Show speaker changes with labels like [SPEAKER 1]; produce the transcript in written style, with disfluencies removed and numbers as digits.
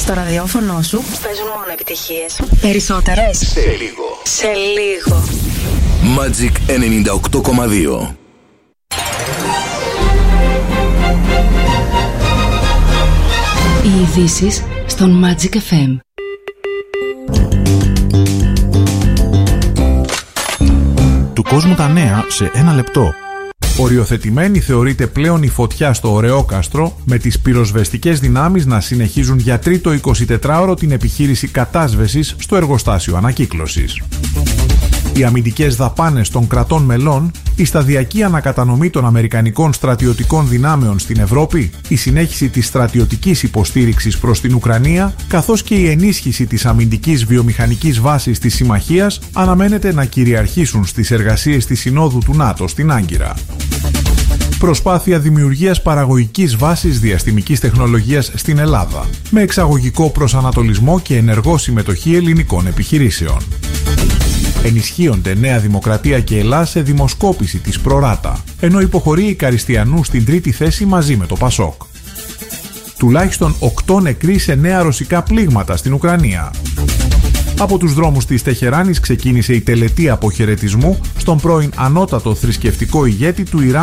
[SPEAKER 1] Στο ραδιόφωνο σου παίζουν μόνο επιτυχίες. Περισσότερες.
[SPEAKER 2] Σε λίγο.
[SPEAKER 1] Σε λίγο.
[SPEAKER 2] Magic 98,2.
[SPEAKER 3] Οι ειδήσεις στον Magic FM.
[SPEAKER 4] Του κόσμου τα νέα σε ένα λεπτό. Οριοθετημένη θεωρείται πλέον η φωτιά στο Ωρεόκαστρο, με τις πυροσβεστικές δυνάμεις να συνεχίζουν για τρίτο 24ωρο την επιχείρηση κατάσβεσης στο εργοστάσιο ανακύκλωσης. Οι αμυντικές δαπάνες των κρατών μελών, η σταδιακή ανακατανομή των αμερικανικών στρατιωτικών δυνάμεων στην Ευρώπη, η συνέχιση της στρατιωτικής υποστήριξης προς την Ουκρανία, καθώς και η ενίσχυση της αμυντικής βιομηχανικής βάσης της συμμαχίας αναμένεται να κυριαρχήσουν στις εργασίες της Συνόδου του ΝΑΤΟ στην Άγκυρα. Προσπάθεια δημιουργίας παραγωγικής βάσης διαστημικής τεχνολογίας στην Ελλάδα, με εξαγωγικό προσανατολισμό και ενεργό συμμετοχή ελληνικών επιχειρήσεων. Ενισχύονται Νέα Δημοκρατία και Ελλάς σε δημοσκόπηση της Προράτα, ενώ υποχωρεί η Καριστιανού στην τρίτη θέση μαζί με το Πασόκ. Τουλάχιστον 8 νεκροί σε νέα ρωσικά πλήγματα στην Ουκρανία. Από τους δρόμους της Τεχεράνης ξεκίνησε η τελετή αποχαιρετισμού στον πρώην ανώτατο θρησκευτικό ηγέτη του Ιράν